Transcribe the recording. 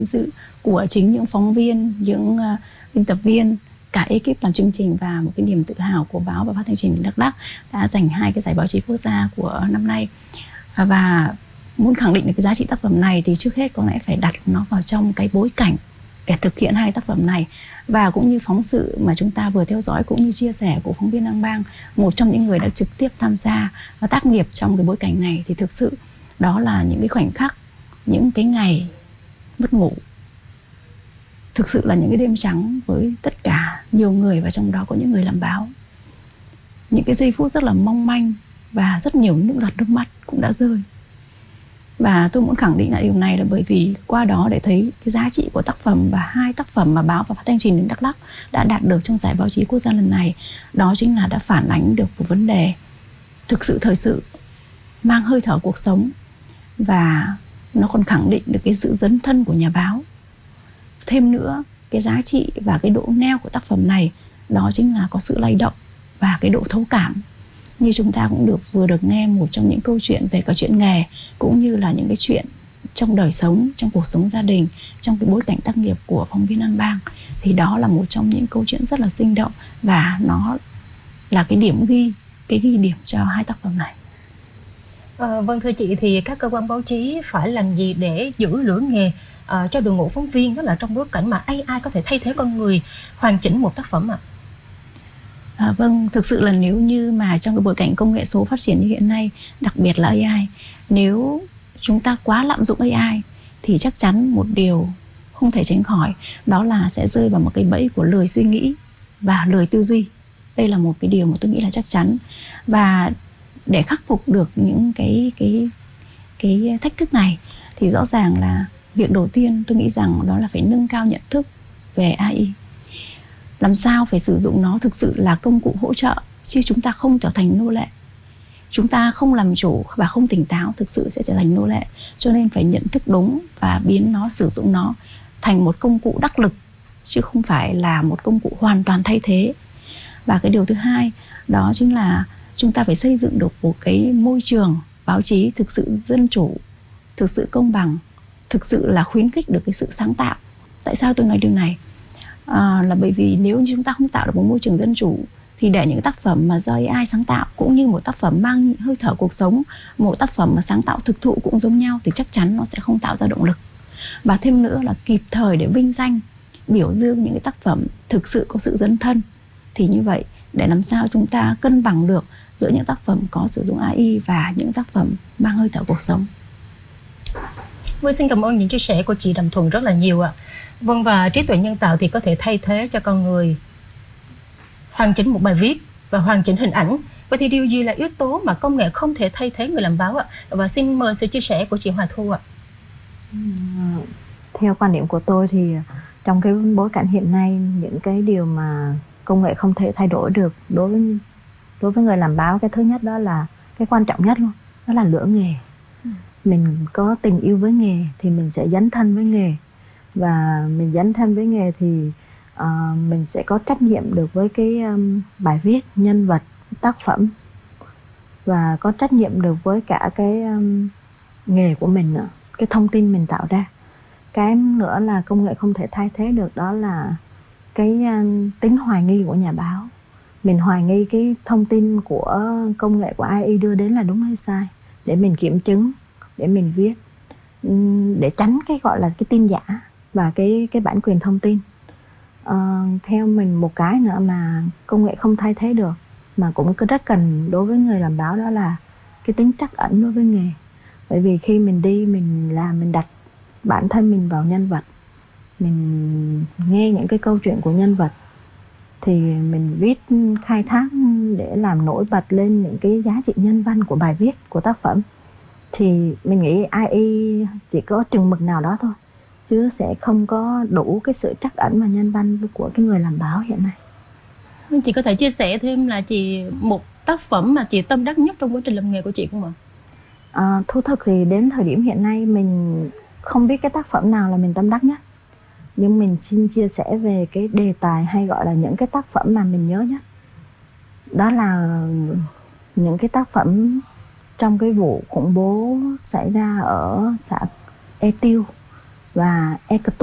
Sự của chính những phóng viên, những biên tập viên, cả ekip làm chương trình, và một cái niềm tự hào của báo và phát thanh truyền hình Đắk Lắk đã giành 2 cái giải báo chí quốc gia của năm nay. Và muốn khẳng định được cái giá trị tác phẩm này thì trước hết có lẽ phải đặt nó vào trong cái bối cảnh để thực hiện 2 tác phẩm này. Và cũng như phóng sự mà chúng ta vừa theo dõi, cũng như chia sẻ của phóng viên Đăng Bang, một trong những người đã trực tiếp tham gia và tác nghiệp trong cái bối cảnh này, thì thực sự đó là những cái khoảnh khắc, những cái ngày mất ngủ, thực sự là những cái đêm trắng với tất cả nhiều người, và trong đó có những người làm báo. Những cái giây phút rất là mong manh và rất nhiều những giọt nước mắt cũng đã rơi. Và tôi muốn khẳng định lại điều này là bởi vì qua đó để thấy cái giá trị của tác phẩm, và 2 tác phẩm mà báo và phát thanh truyền hình Đắk Lắk đã đạt được trong giải báo chí quốc gia lần này, đó chính là đã phản ánh được một vấn đề thực sự thời sự, mang hơi thở cuộc sống, và nó còn khẳng định được cái sự dấn thân của nhà báo. Thêm nữa, cái giá trị và cái độ neo của tác phẩm này đó chính là có sự lay động và cái độ thấu cảm. Như chúng ta cũng vừa được nghe một trong những câu chuyện về cả chuyện nghề, cũng như là những cái chuyện trong đời sống, trong cuộc sống gia đình, trong cái bối cảnh tác nghiệp của phóng viên Đăng Bang. Thì đó là một trong những câu chuyện rất là sinh động, và nó là cái điểm ghi điểm cho 2 tác phẩm này. Vâng, thưa chị, thì các cơ quan báo chí phải làm gì để giữ lửa nghề cho đội ngũ phóng viên, đó là trong bối cảnh mà AI có thể thay thế con người hoàn chỉnh một tác phẩm ạ? Vâng, thực sự là nếu như mà trong cái bối cảnh công nghệ số phát triển như hiện nay, đặc biệt là AI, nếu chúng ta quá lạm dụng AI thì chắc chắn một điều không thể tránh khỏi, đó là sẽ rơi vào một cái bẫy của lười suy nghĩ và lười tư duy. Đây là một cái điều mà tôi nghĩ là chắc chắn. Và để khắc phục được những cái thách thức này thì rõ ràng là việc đầu tiên tôi nghĩ rằng đó là phải nâng cao nhận thức về AI. Làm sao phải sử dụng nó thực sự là công cụ hỗ trợ, chứ chúng ta không trở thành nô lệ. Chúng ta không làm chủ và không tỉnh táo thực sự sẽ trở thành nô lệ. Cho nên phải nhận thức đúng và sử dụng nó thành một công cụ đắc lực, chứ không phải là một công cụ hoàn toàn thay thế. Và cái điều thứ hai đó chính là chúng ta phải xây dựng được một cái môi trường báo chí thực sự dân chủ, thực sự công bằng, thực sự là khuyến khích được cái sự sáng tạo. Tại sao tôi nói điều này? Là bởi vì nếu như chúng ta không tạo được một môi trường dân chủ thì để những tác phẩm mà do AI sáng tạo, cũng như một tác phẩm mang hơi thở cuộc sống, một tác phẩm mà sáng tạo thực thụ cũng giống nhau, thì chắc chắn nó sẽ không tạo ra động lực. Và thêm nữa là kịp thời để vinh danh, biểu dương những cái tác phẩm thực sự có sự dấn thân. Thì như vậy, để làm sao chúng ta cân bằng được giữa những tác phẩm có sử dụng AI và những tác phẩm mang hơi thở cuộc sống. Tôi xin cảm ơn những chia sẻ của chị Đàm Thuận rất là nhiều ạ. Vâng, và trí tuệ nhân tạo thì có thể thay thế cho con người hoàn chỉnh một bài viết và hoàn chỉnh hình ảnh. Vậy thì điều gì là yếu tố mà công nghệ không thể thay thế người làm báo ạ? Và xin mời sự chia sẻ của chị Hòa Thu ạ. Theo quan điểm của tôi thì trong cái bối cảnh hiện nay, những cái điều mà công nghệ không thể thay đổi được đối với người làm báo, cái thứ nhất đó là cái quan trọng nhất luôn, đó là lửa nghề. Mình có tình yêu với nghề thì mình sẽ dấn thân với nghề, và mình dấn thân với nghề thì mình sẽ có trách nhiệm được với cái bài viết, nhân vật, tác phẩm, và có trách nhiệm được với cả cái nghề của mình nữa, cái thông tin mình tạo ra. Cái nữa là công nghệ không thể thay thế được, đó là cái tính hoài nghi của nhà báo. Mình hoài nghi cái thông tin của công nghệ của AI đưa đến là đúng hay sai, để mình kiểm chứng, để mình viết, để tránh cái gọi là cái tin giả và cái bản quyền thông tin. Theo mình một cái nữa mà công nghệ không thay thế được mà cũng rất cần đối với người làm báo, đó là cái tính trắc ẩn đối với nghề. Bởi vì khi mình đi, mình làm, mình đặt bản thân mình vào nhân vật, mình nghe những cái câu chuyện của nhân vật, thì mình viết khai thác để làm nổi bật lên những cái giá trị nhân văn của bài viết, của tác phẩm, thì mình nghĩ AI chỉ có chừng mực nào đó thôi, chứ sẽ không có đủ cái sự trắc ẩn và nhân văn của cái người làm báo hiện nay. Chị có thể chia sẻ thêm là một tác phẩm mà chị tâm đắc nhất trong quá trình làm nghề của chị không ạ? Thú thực thì đến thời điểm hiện nay mình không biết cái tác phẩm nào là mình tâm đắc nhất, nhưng mình xin chia sẻ về cái đề tài, hay gọi là những cái tác phẩm mà mình nhớ nhất. Đó là những cái tác phẩm trong cái vụ khủng bố xảy ra ở xã E Tiêu và Ecuador